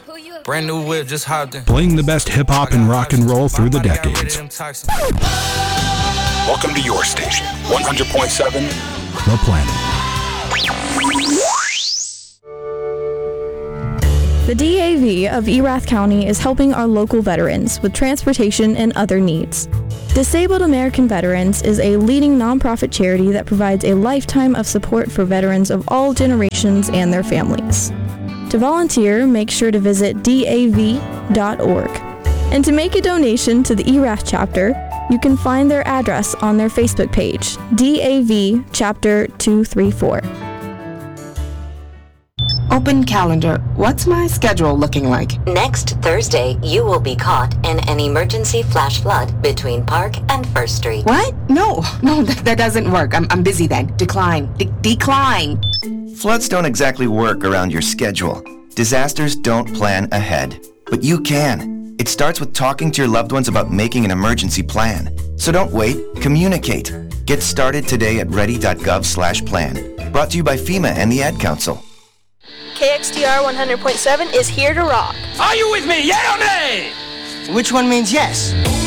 Brand new whip, just hopped in. Playing the best hip-hop and rock and roll through the decades. Welcome to your station, 100.7 The Planet. The DAV of Erath County is helping our local veterans with transportation and other needs. Disabled American Veterans is a leading nonprofit charity that provides a lifetime of support for veterans of all generations and their families. To volunteer, make sure to visit DAV.org. And to make a donation to the Erath chapter, you can find their address on their Facebook page, DAV Chapter 234. Open calendar. What's my schedule looking like? Next Thursday, you will be caught in an emergency flash flood between Park and First Street. What? No, that doesn't work. I'm busy then. Decline. Decline. Floods don't exactly work around your schedule. Disasters don't plan ahead. But you can. It starts with talking to your loved ones about making an emergency plan. So don't wait. Communicate. Get started today at ready.gov/plan. Brought to you by FEMA and the Ad Council. KXTR 100.7 is here to rock. Are you with me, yeah or nay? Which one means yes?